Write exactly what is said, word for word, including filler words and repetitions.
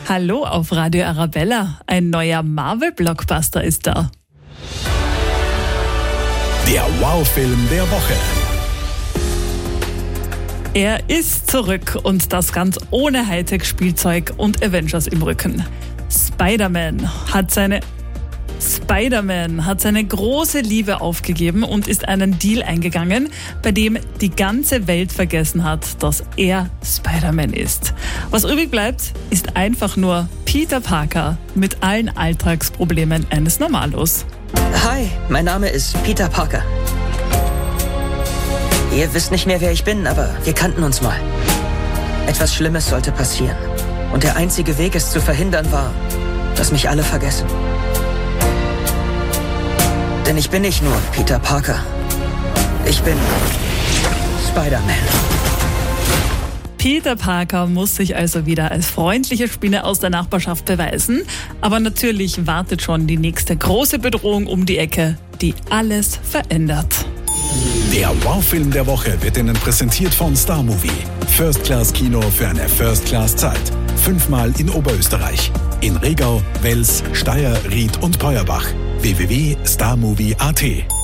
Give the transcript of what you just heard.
Hallo auf Radio Arabella. Ein neuer Marvel-Blockbuster ist da. Der Wow-Film der Woche. Er ist zurück und das ganz ohne Hightech-Spielzeug und Avengers im Rücken. Spider-Man hat seine Spider-Man hat seine große Liebe aufgegeben und ist einen Deal eingegangen, bei dem die ganze Welt vergessen hat, dass er Spider-Man ist. Was übrig bleibt, ist einfach nur Peter Parker mit allen Alltagsproblemen eines Normalos. Hi, mein Name ist Peter Parker. Ihr wisst nicht mehr, wer ich bin, aber wir kannten uns mal. Etwas Schlimmes sollte passieren. Und der einzige Weg, es zu verhindern, war, dass mich alle vergessen. Denn ich bin nicht nur Peter Parker. Ich bin Spider-Man. Peter Parker muss sich also wieder als freundliche Spinne aus der Nachbarschaft beweisen. Aber natürlich wartet schon die nächste große Bedrohung um die Ecke, die alles verändert. Der Wow-Film der Woche wird Ihnen präsentiert von Star Movie. First-Class-Kino für eine First-Class-Zeit. Fünfmal in Oberösterreich. In Regau, Wels, Steyr, Ried und Peuerbach. w w w punkt starmovie punkt a t